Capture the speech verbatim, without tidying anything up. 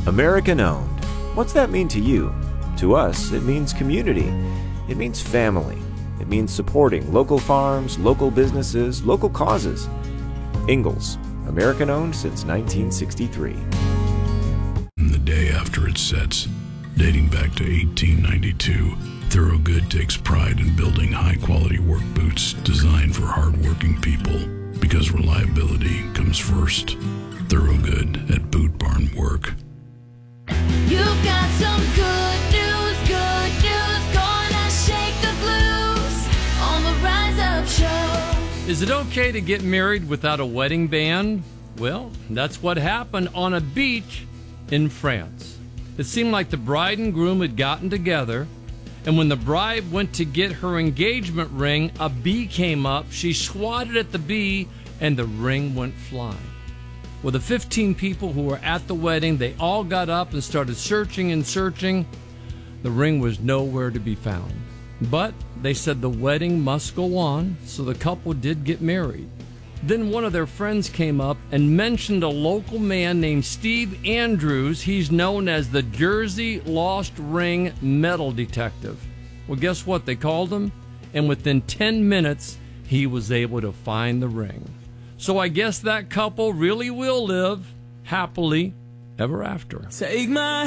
American owned. What's that mean to you? To us, it means community. It means family. It means supporting local farms, local businesses, local causes. Ingalls, American owned since nineteen sixty-three. The day after it sets, dating back to eighteen ninety-two, Thorogood takes pride in building high-quality work boots designed for hard-working people, because reliability comes first. Thorogood at Boot Barn Work. You've got some good news, good news, gonna shake the blues on the Rise Up Show. Is it okay to get married without a wedding band? Well, that's what happened on a beach in France. It seemed like the bride and groom had gotten together, and when the bride went to get her engagement ring, a bee came up, she swatted at the bee, and the ring went flying. Well, the fifteen people who were at the wedding, they all got up and started searching and searching. The ring was nowhere to be found. But they said the wedding must go on, so the couple did get married. Then one of their friends came up and mentioned a local man named Steve Andrews. He's known as the Jersey Lost Ring Metal Detective. Well, guess what? They called him, and within ten minutes, he was able to find the ring. So I guess that couple really will live happily ever after. Take my